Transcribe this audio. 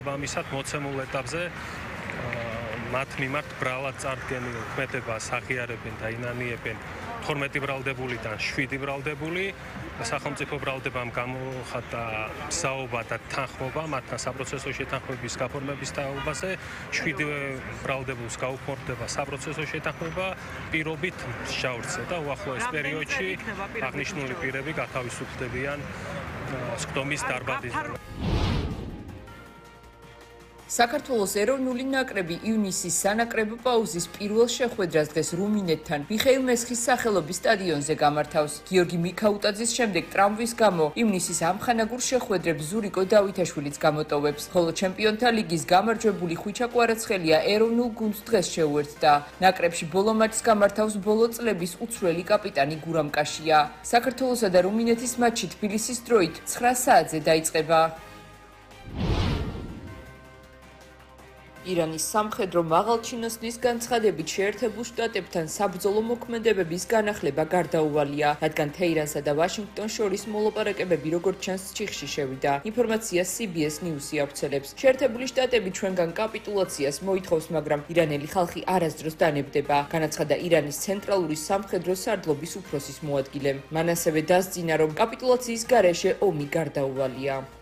ამისად მოცემულ ეტაპზე მათ მიმართ ბრალად წარდგენილ ქმედებას აღიარებენ და ინანიებენ 12 ბრალდებულიდან 7 ბრალდებული. სახელმწიფო ბრალდებამ გამოხატა საუბარ და თანხმობა მათთან საპროცესო შეთანხმების გაფორმების თაობაზე. 7 ბრალდებულს გაუფორმდება საპროცესო შეთანხმება პირობით შეურცე და უახლოეს პერიოდში აღნიშნული პირები გათავისუფლდებიან სხდომის დარბაზისგან. საქართველოს ეროვნული ნაკრები ივნისის სანაკრებო პაუზის პირველ შეხვედრას დღეს რუმინეთთან მიხეილ მესხის სახელობის სტადიონზე გამართავს. გიორგი მიქაუტაძის შემდეგ ტრავმის გამო ივნისის ამხანაგურ შეხვედრებს ზურიკო დავითაშვილიც გამოტოვებს, ხოლო ჩემპიონთა ლიგის გამარჯვებული ხვიჩა კვარაცხელია ეროვნულ გუნდს დღეს შეუერთდა. ნაკრებში ბოლო მატჩს გამართავს ბოლო წლების უცვლელი კაპიტანი გურამ კაშია. საქართველოსა და რუმინეთის მატჩი თბილისის დროით 9 საათზე დაიწყება. ირანის სამხედრო მაღალჩინოსნის განცხადებით შეერთებულ შტატებთან საბრძოლო მოქმედებების განახლება გარდაუვალია, რადგან თეირანსა და ვაშინგტონს შორის მოლაპარაკებები როგორც ჩანს ციხში შევიდა. ინფორმაციას CBS News-ი ავრცელებს. შეერთებული შტატები ჩვენგან კაპიტულაციას მოითხოვს, მაგრამ ირანელი ხალხი არასდროს დანებდება, განაცხადა ირანის ცენტრალური სამხედრო სარდლობის უფროსის მოადგილემ. მან ასევე დასძინა, რომ კაპიტულაციის გარეშე ომი გარდაუვალია.